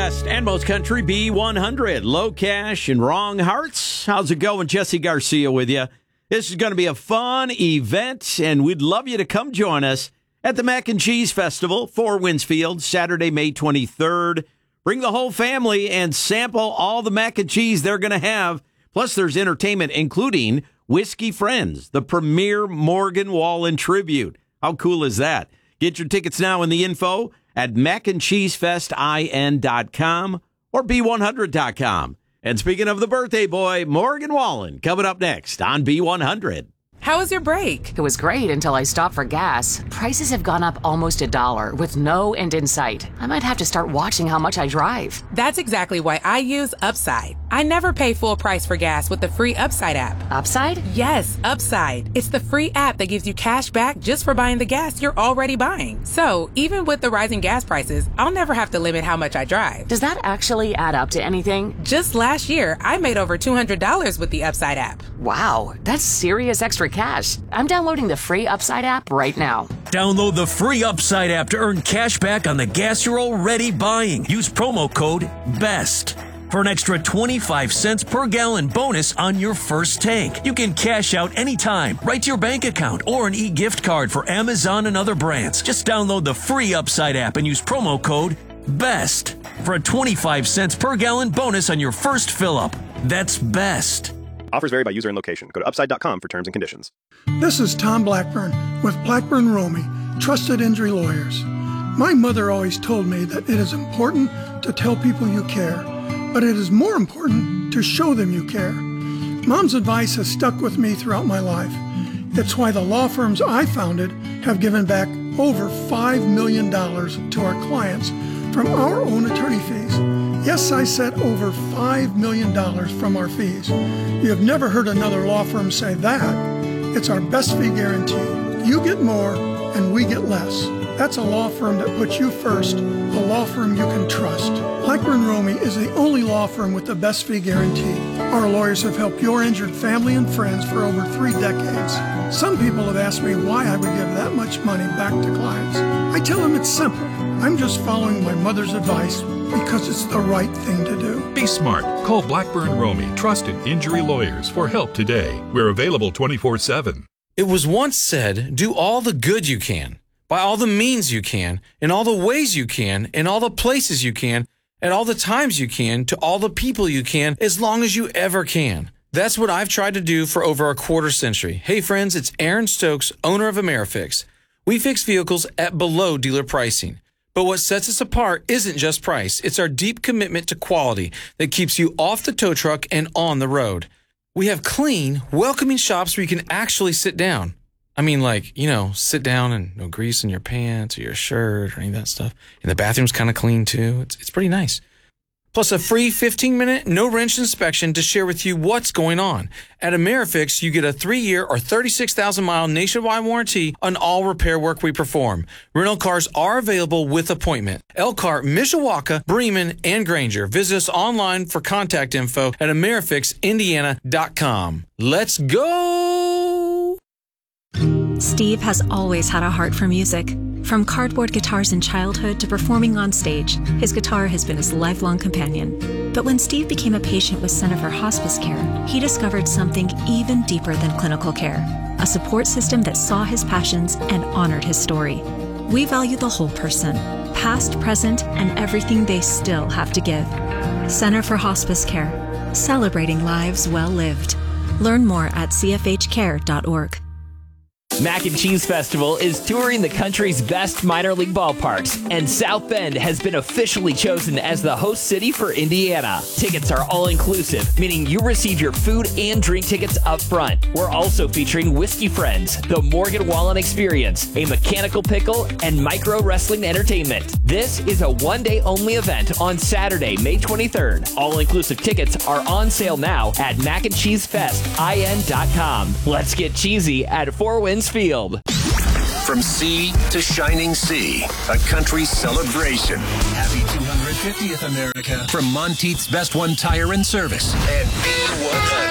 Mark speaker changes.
Speaker 1: best and most country B100. Low Cash and Wrong Hearts. How's it going? Jesse Garcia with you. This is going to be a fun event, and we'd love you to come join us at the Mac and Cheese Festival, Four Winds Field, Saturday, May 23rd. Bring the whole family and sample all the mac and cheese they're going to have. Plus, there's entertainment, including Whiskey Friends, the premier Morgan Wallen tribute. How cool is that? Get your tickets now in the info at macandcheesefestin.com or b100.com. And speaking of the birthday boy, Morgan Wallen, coming up next on B100.
Speaker 2: How was your break?
Speaker 3: It was great until I stopped for gas. Prices have gone up almost $1 with no end in sight. I might have to start watching how much I drive.
Speaker 2: That's exactly why I use Upside. I never pay full price for gas with the free Upside app.
Speaker 3: Upside?
Speaker 2: Yes, Upside. It's the free app that gives you cash back just for buying the gas you're already buying. So even with the rising gas prices, I'll never have to limit how much I drive.
Speaker 3: Does that actually add up to anything?
Speaker 2: Just last year, I made over $200 with the Upside app.
Speaker 3: Wow, that's serious extra cash. I'm downloading the free Upside app right now.
Speaker 4: Download the free Upside app to earn cash back on the gas you're already buying. Use promo code BEST for an extra 25 cents per gallon bonus on your first tank. You can cash out anytime, right to your bank account, or an e-gift card for Amazon and other brands. Just download the free Upside app and use promo code BEST for a 25 cents per gallon bonus on your first fill-up. That's BEST.
Speaker 5: Offers vary by user and location. Go to upside.com for terms and conditions.
Speaker 6: This is Tom Blackburn with Blackburn Romy, Trusted Injury Lawyers. My mother always told me that it is important to tell people you care, but it is more important to show them you care. Mom's advice has stuck with me throughout my life. It's why the law firms I founded have given back over $5 million to our clients from our own attorney fees. Yes, I said over $5 million from our fees. You have never heard another law firm say that. It's our best fee guarantee. You get more and we get less. That's a law firm that puts you first, a law firm you can trust. Blackburn Romy is the only law firm with the best fee guarantee. Our lawyers have helped your injured family and friends for over 3 decades. Some people have asked me why I would give that much money back to clients. I tell them it's simple. I'm just following my mother's advice because it's the right thing to do.
Speaker 7: Be smart. Call Blackburn Romy, Trusted Injury Lawyers, for help today. We're available 24/7.
Speaker 8: It was once said, do all the good you can, by all the means you can, in all the ways you can, in all the places you can, at all the times you can, to all the people you can, as long as you ever can. That's what I've tried to do for over a quarter century. Hey friends, it's Aaron Stokes, owner of AmeriFix. We fix vehicles at below dealer pricing. But what sets us apart isn't just price. It's our deep commitment to quality that keeps you off the tow truck and on the road. We have clean, welcoming shops where you can actually sit down. I mean, like, sit down and no grease in your pants or your shirt or any of that stuff. And the bathroom's kind of clean, too. It's pretty nice. Plus a free 15-minute, no-wrench inspection to share with you what's going on. At AmeriFix, you get a 3-year or 36,000-mile nationwide warranty on all repair work we perform. Rental cars are available with appointment. Elkhart, Mishawaka, Bremen, and Granger. Visit us online for contact info at AmeriFixIndiana.com. Let's go!
Speaker 9: Steve has always had a heart for music. From cardboard guitars in childhood to performing on stage, his guitar has been his lifelong companion. But when Steve became a patient with Center for Hospice Care, he discovered something even deeper than clinical care, a support system that saw his passions and honored his story. We value the whole person, past, present, and everything they still have to give. Center for Hospice Care, celebrating lives well lived. Learn more at cfhcare.org.
Speaker 10: Mac and Cheese Festival is touring the country's best minor league ballparks, and South Bend has been officially chosen as the host city for Indiana. Tickets are all-inclusive, meaning you receive your food and drink tickets up front. We're also featuring Whiskey Friends, the Morgan Wallen Experience, a mechanical pickle, and micro wrestling entertainment. This is a one-day-only event on Saturday, May 23rd. All-inclusive tickets are on sale now at macandcheesefestin.com. Let's get cheesy at Four Winds Field.
Speaker 11: From sea to shining sea, a country celebration. Happy 250th America. From Monteith's Best One Tire and Service and B100.